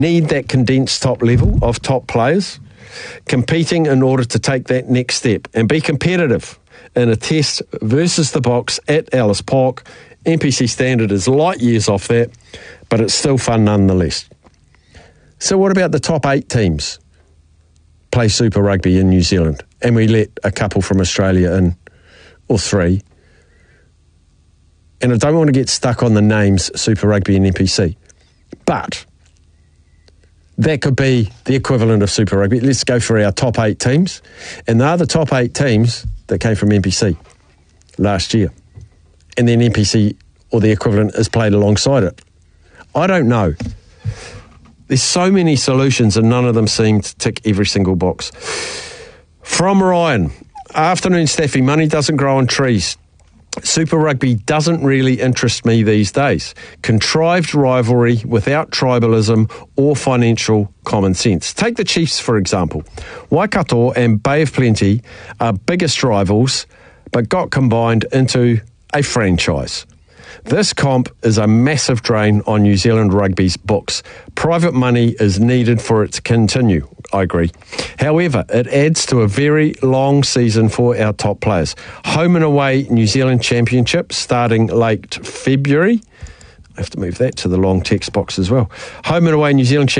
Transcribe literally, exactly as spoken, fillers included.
need that condensed top level of top players competing in order to take that next step and be competitive in a test versus the box at Ellis Park. N P C standard is light years off that, but it's still fun nonetheless. So what about the top eight teams play Super Rugby in New Zealand, and we let a couple from Australia in, or three? And I don't want to get stuck on the names Super Rugby and N P C, but that could be the equivalent of Super Rugby. Let's go for our top eight teams, and they're the top eight teams that came from N P C last year, and then N P C or the equivalent is played alongside it. I don't know. There's so many solutions and none of them seem to tick every single box. From Ryan, afternoon Staffy, money doesn't grow on trees. Super Rugby doesn't really interest me these days. Contrived rivalry without tribalism or financial common sense. Take the Chiefs, for example. Waikato and Bay of Plenty are biggest rivals, but got combined into a franchise. This comp is a massive drain on New Zealand rugby's books. Private money is needed for it to continue. I agree. However, it adds to a very long season for our top players. Home and away New Zealand Championship starting late February. I have to move that to the long text box as well. Home and away New Zealand Championship